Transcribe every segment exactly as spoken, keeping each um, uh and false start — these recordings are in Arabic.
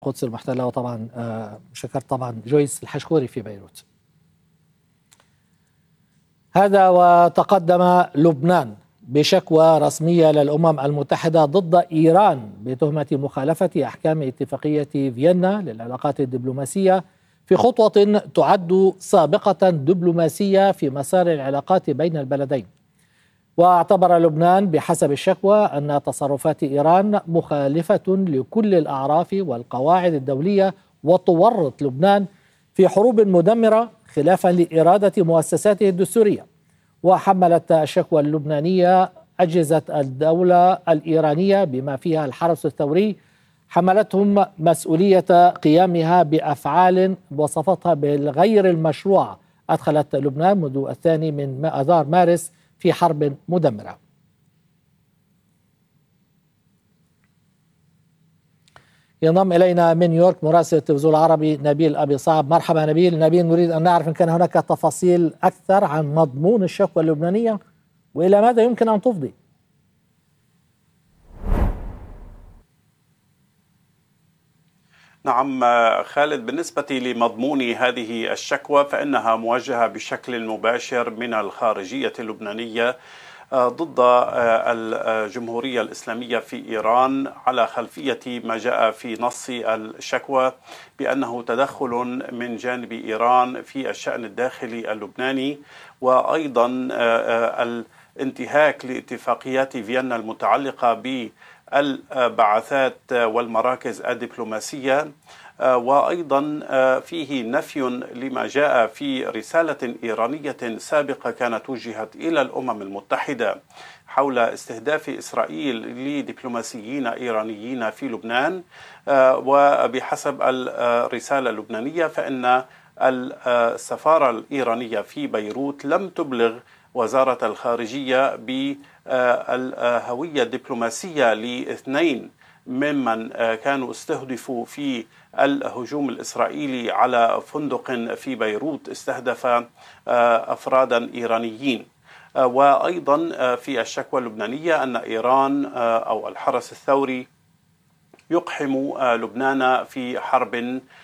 القدس المحتلة، وطبعا شكرت طبعا جويس الحشخوري في بيروت. هذا وتقدم لبنان بشكوى رسمية للأمم المتحدة ضد إيران بتهمة مخالفة أحكام اتفاقية فيينا للعلاقات الدبلوماسية في خطوة تعد سابقة دبلوماسية في مسار العلاقات بين البلدين. واعتبر لبنان بحسب الشكوى أن تصرفات إيران مخالفة لكل الأعراف والقواعد الدولية وتورط لبنان في حروب مدمرة خلافا لإرادة مؤسساته الدستورية. وحملت الشكوى اللبنانية أجهزة الدولة الإيرانية بما فيها الحرس الثوري، حملتهم مسؤولية قيامها بأفعال وصفتها بالغير المشروعة أدخلت لبنان منذ الثاني من آذار مارس في حرب مدمرة. ينضم إلينا من نيويورك مراسل التلفزيون العربي نبيل أبي صعب. مرحبا نبيل. نبيل، نريد أن نعرف إن كان هناك تفاصيل أكثر عن مضمون الشكوى اللبنانية وإلى ماذا يمكن أن تفضي؟ نعم خالد، بالنسبة لمضمون هذه الشكوى فإنها موجهة بشكل مباشر من الخارجية اللبنانية ضد الجمهورية الإسلامية في إيران على خلفية ما جاء في نص الشكوى بأنه تدخل من جانب إيران في الشأن الداخلي اللبناني، وأيضا الانتهاك لاتفاقيات فيينا المتعلقة بالبعثات والمراكز الدبلوماسية، وأيضا فيه نفي لما جاء في رسالة إيرانية سابقة كانت وجهت إلى الأمم المتحدة حول استهداف إسرائيل لدبلوماسيين إيرانيين في لبنان. وبحسب الرسالة اللبنانية فإن السفارة الإيرانية في بيروت لم تبلغ وزارة الخارجية بالهوية الدبلوماسية لاثنين ممن كانوا استهدفوا في الهجوم الإسرائيلي على فندق في بيروت استهدف أفرادا إيرانيين. وأيضا في الشكوى اللبنانية أن إيران أو الحرس الثوري يقحم لبنان في حرب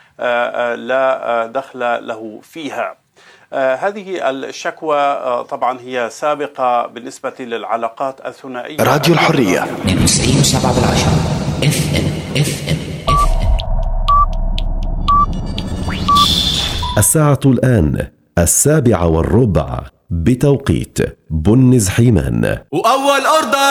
لا دخل له فيها. هذه الشكوى طبعا هي سابقة بالنسبة للعلاقات الثنائية. راديو الحرية من تسعين وسبعة بالعشرة اف ام اف ام. الساعة الآن السابعة والربع بتوقيت بنز حيمان. وأول أرض